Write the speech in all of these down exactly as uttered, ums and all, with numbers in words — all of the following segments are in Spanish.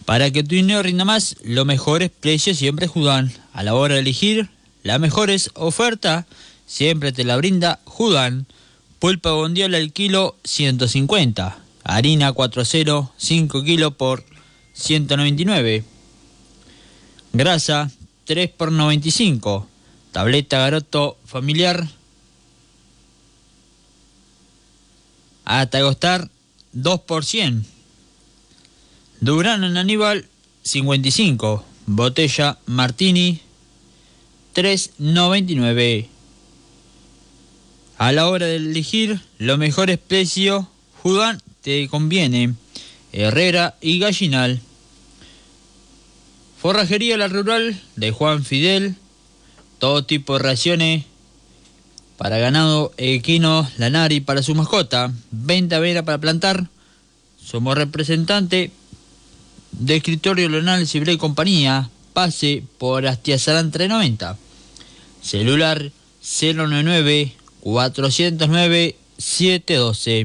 Para que tu dinero rinda más, los mejores precios siempre Judán. A la hora de elegir las mejores ofertas, siempre te la brinda Judán. Pulpa bondiola al kilo ciento cincuenta. Harina cuatro cero, cinco kilos por ciento noventa y nueve. Grasa tres por noventa y cinco. Tableta Garoto familiar hasta costar dos por cien. Durano en Aníbal cincuenta y cinco. Botella Martini tres noventa y nueve. A la hora de elegir los mejores precios, Judán te conviene. Herrera y Gallinal. Forrajería La Rural de Juan Fidel. Todo tipo de raciones para ganado equino, lanar y para su mascota. Venta avena para plantar. Somos representante de Escritorio Leonel Cibré y Compañía. Pase por Astiazarán trescientos noventa. Celular cero noventa y nueve, cuatrocientos nueve, setecientos doce.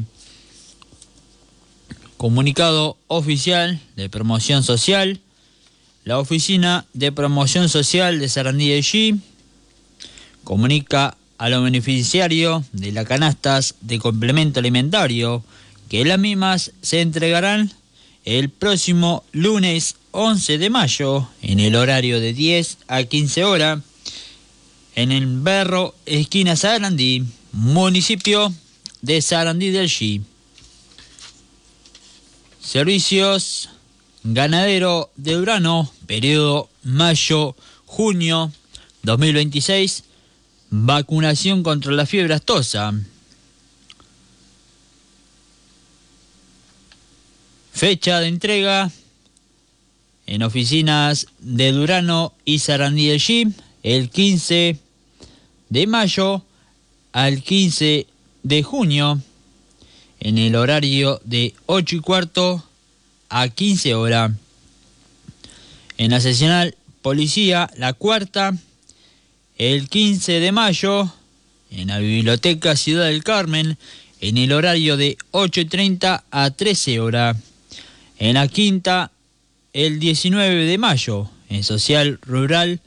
Comunicado oficial de promoción social. La Oficina de Promoción Social de Sarandí de G comunica a los beneficiarios de las canastas de complemento alimentario que las mismas se entregarán el próximo lunes once de mayo en el horario de diez a quince horas en el Berro, esquina Sarandí, municipio de Sarandí del G. Servicios ganadero de Durano, periodo mayo-junio dos mil veintiséis. Vacunación contra la fiebre aftosa. Fecha de entrega en oficinas de Durano y Sarandí del G, el quince de mayo al quince de junio, en el horario de ocho y cuarto a quince horas. En la seccional Policía, la cuarta, el quince de mayo, en la Biblioteca Ciudad del Carmen, en el horario de ocho y treinta a trece horas. En la quinta, el diecinueve de mayo, en Social Rural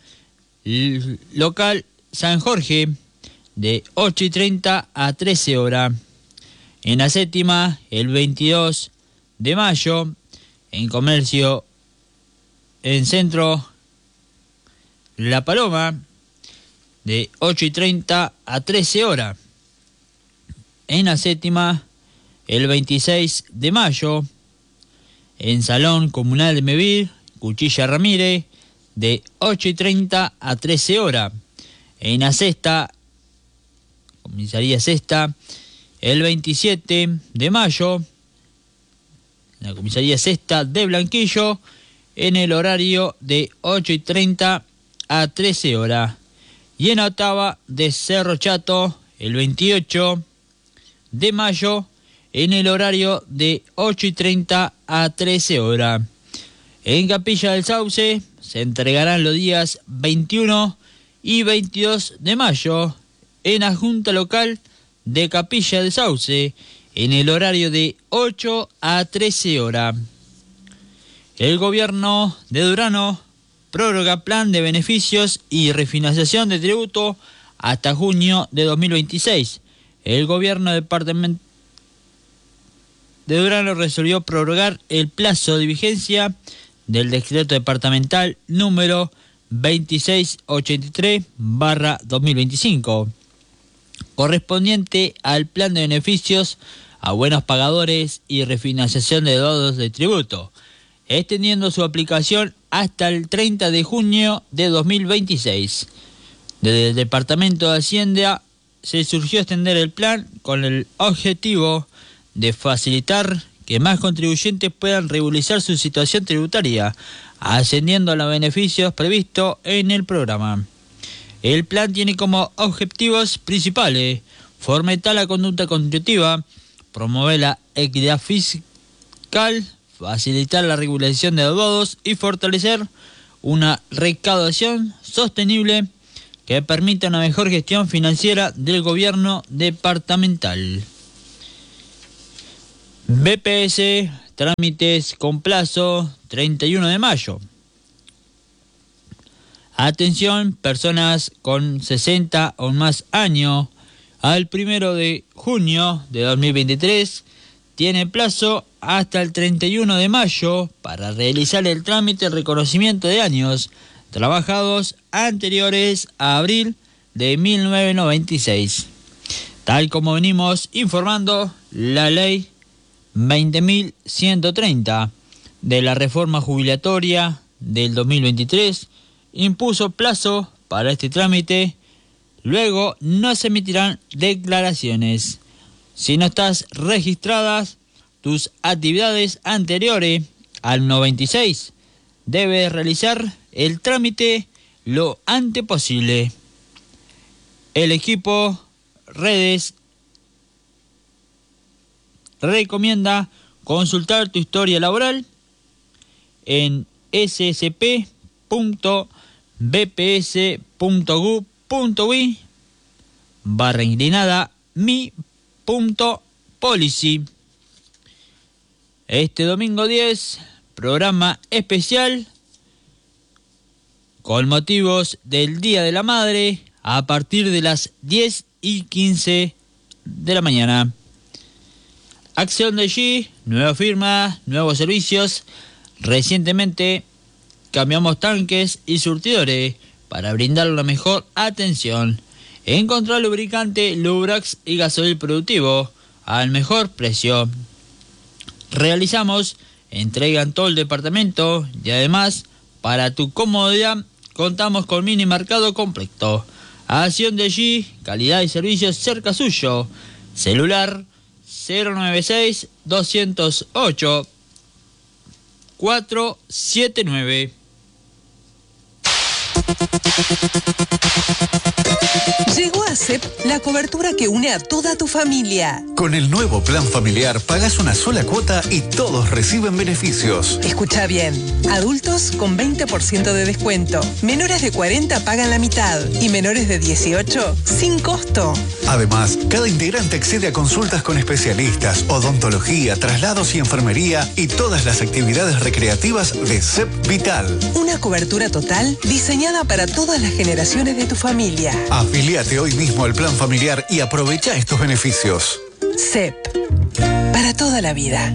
Local San Jorge, de ocho y treinta a trece horas. En la séptima, el veintidós de mayo, en Comercio en Centro La Paloma, de ocho y treinta a trece horas. En la séptima, el veintiséis de mayo, en Salón Comunal de Mevir, Cuchilla Ramírez, de ocho y treinta a trece horas. En la sexta, Comisaría Sexta, el veintisiete de mayo, la Comisaría Sexta de Blanquillo, en el horario de ocho y treinta a trece horas. Y en la octava de Cerro Chato, el veintiocho de mayo, en el horario de ocho y treinta a trece horas. En Capilla del Sauce se entregarán los días veintiuno y veintidós de mayo en la Junta Local de Capilla del Sauce, en el horario de ocho a trece horas. El gobierno de Durano prórroga plan de beneficios y refinanciación de tributo hasta junio de dos mil veintiséis. El gobierno departamental de Durano resolvió prorrogar el plazo de vigencia del decreto departamental número veintiséis ochenta y tres barra dos mil veinticinco, correspondiente al plan de beneficios a buenos pagadores y refinanciación de deudas de tributo, extendiendo su aplicación hasta el treinta de junio de dos mil veintiséis. Desde el Departamento de Hacienda se surgió extender el plan con el objetivo de facilitar que más contribuyentes puedan regularizar su situación tributaria, ascendiendo a los beneficios previstos en el programa. El plan tiene como objetivos principales fomentar la conducta contributiva, promover la equidad fiscal, facilitar la regulación de adeudos y fortalecer una recaudación sostenible que permita una mejor gestión financiera del gobierno departamental. B P S, trámites con plazo treinta y uno de mayo. Atención, personas con sesenta o más años, al primero de junio de dos mil veintitrés, tiene plazo hasta el treinta y uno de mayo para realizar el trámite de reconocimiento de años trabajados anteriores a abril de mil novecientos noventa y seis. Tal como venimos informando, la ley veinte mil ciento treinta de la reforma jubilatoria del dos mil veintitrés impuso plazo para este trámite. Luego no se emitirán declaraciones. Si no estás registradas tus actividades anteriores al noventa y seis, debes realizar el trámite lo antes posible. El equipo Redes recomienda consultar tu historia laboral en s s p punto b p s punto gov punto uy barra inclinada mi punto policy. Este domingo diez, programa especial con motivos del Día de la Madre a partir de las diez y quince de la mañana. Acción de G, nueva firma, nuevos servicios. Recientemente cambiamos tanques y surtidores para brindar la mejor atención. Encontrar lubricante, Lubrax y gasoil productivo al mejor precio. Realizamos entrega en todo el departamento y además, para tu comodidad, contamos con mini mercado completo. Acción de G, calidad y servicios cerca suyo. Celular cero noventa y seis, doscientos ocho, cuatrocientos setenta y nueve. Llegó a C E P la cobertura que une a toda tu familia. Con el nuevo plan familiar pagas una sola cuota y todos reciben beneficios. Escucha bien, adultos con veinte por ciento de descuento, menores de cuarenta pagan la mitad y menores de dieciocho sin costo. Además, cada integrante accede a consultas con especialistas, odontología, traslados y enfermería y todas las actividades recreativas de C E P Vital. Una cobertura total diseñada para todas las generaciones de tu familia. Afiliate hoy mismo al plan familiar y aprovecha estos beneficios. C E P, para toda la vida.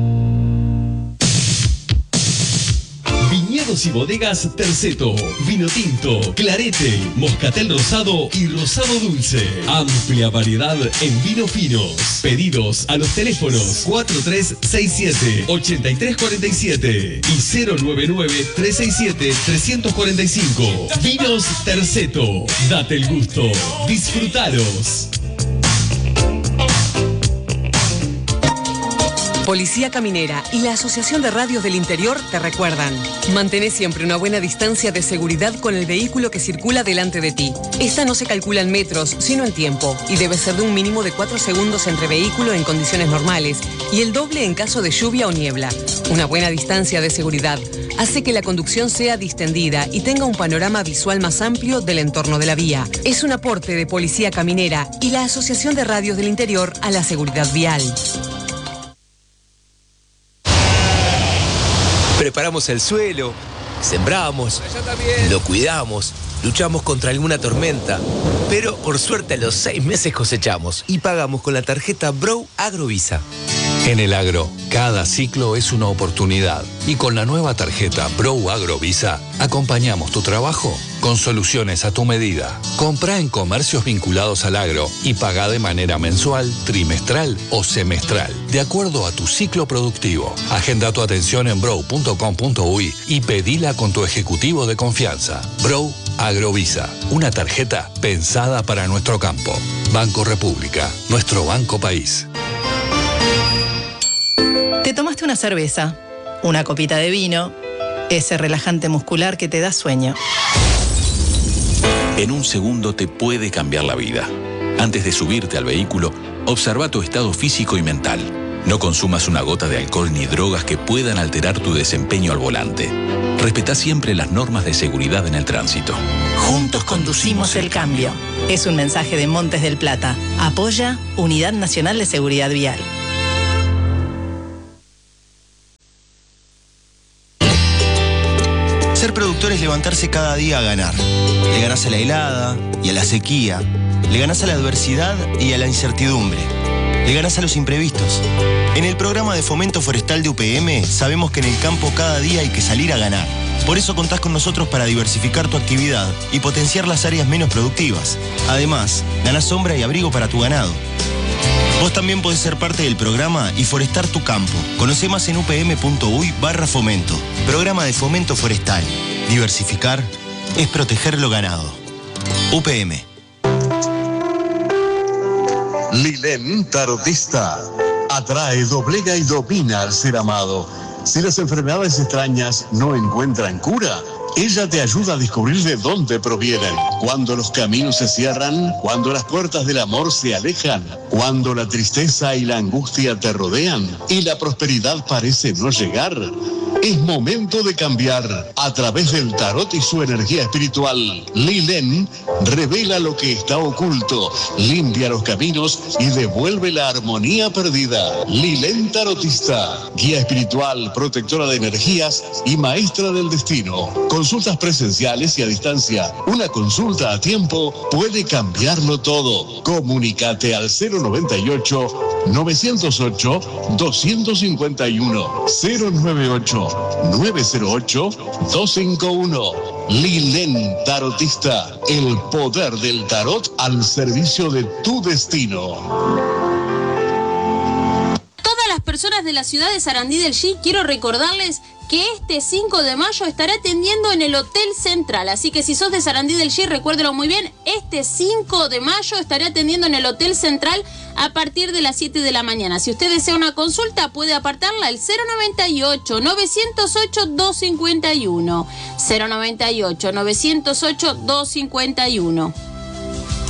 Viñedos y bodegas Terceto, vino tinto, clarete, moscatel rosado y rosado dulce. Amplia variedad en vinos finos. Pedidos a los teléfonos cuatro tres seis siete, ocho tres cuatro siete y cero nueve nueve, tres seis siete, tres cuatro cinco. Vinos Terceto, date el gusto, disfrutalos. Policía Caminera y la Asociación de Radios del Interior te recuerdan: mantén siempre una buena distancia de seguridad con el vehículo que circula delante de ti. Esta no se calcula en metros, sino en tiempo, y debe ser de un mínimo de cuatro segundos entre vehículo en condiciones normales y el doble en caso de lluvia o niebla. Una buena distancia de seguridad hace que la conducción sea distendida y tenga un panorama visual más amplio del entorno de la vía. Es un aporte de Policía Caminera y la Asociación de Radios del Interior a la seguridad vial. Preparamos el suelo, sembramos, lo cuidamos, luchamos contra alguna tormenta, pero por suerte a los seis meses cosechamos y pagamos con la tarjeta Brow Agrovisa. En el agro, cada ciclo es una oportunidad y con la nueva tarjeta Brow Agrovisa acompañamos tu trabajo con soluciones a tu medida. Comprá en comercios vinculados al agro y pagá de manera mensual, trimestral o semestral, de acuerdo a tu ciclo productivo. Agenda tu atención en brow punto com punto uy y pedila con tu ejecutivo de confianza. Brow Agrovisa, una tarjeta pensada para nuestro campo. Banco República, nuestro banco país. Te tomaste una cerveza, una copita de vino, ese relajante muscular que te da sueño. En un segundo te puede cambiar la vida. Antes de subirte al vehículo, observa tu estado físico y mental. No consumas una gota de alcohol ni drogas que puedan alterar tu desempeño al volante. Respetá siempre las normas de seguridad en el tránsito. Juntos conducimos el cambio. Es un mensaje de Montes del Plata. Apoya Unidad Nacional de Seguridad Vial. productor es levantarse cada día a ganar. Le ganás a la helada y a la sequía. Le ganás a la adversidad y a la incertidumbre. Le ganás a los imprevistos. En el programa de fomento forestal de U P M sabemos que en el campo cada día hay que salir a ganar. Por eso contás con nosotros para diversificar tu actividad y potenciar las áreas menos productivas. Además, ganás sombra y abrigo para tu ganado. Vos también podés ser parte del programa y forestar tu campo. Conoce más en upm.uy barra fomento. Programa de fomento forestal. Diversificar es proteger lo ganado. U P M. Lilén Tarotista. Atrae, doblega y domina al ser amado. Si las enfermedades extrañas no encuentran cura, ella te ayuda a descubrir de dónde provienen. Cuando los caminos se cierran, cuando las puertas del amor se alejan, cuando la tristeza y la angustia te rodean y la prosperidad parece no llegar, es momento de cambiar. A través del tarot y su energía espiritual, Lilén revela lo que está oculto, limpia los caminos y devuelve la armonía perdida. Lilén Tarotista, guía espiritual, protectora de energías y maestra del destino. Consultas presenciales y a distancia. Una consulta a tiempo puede cambiarlo todo. Comunícate al cero noventa y ocho, novecientos ocho, doscientos cincuenta y uno, cero noventa y ocho, nueve cero ocho, doscientos cincuenta y uno. Lilén Tarotista, el poder del tarot al servicio de tu destino. Todas las personas de la ciudad de Sarandí del Chi, quiero recordarles que este cinco de mayo estará atendiendo en el Hotel Central. Así que si sos de Sarandí del Chi, recuérdalo muy bien, este cinco de mayo estaré atendiendo en el Hotel Central a partir de las siete de la mañana. Si usted desea una consulta, puede apartarla al cero noventa y ocho, novecientos ocho, doscientos cincuenta y uno. cero noventa y ocho, novecientos ocho, doscientos cincuenta y uno.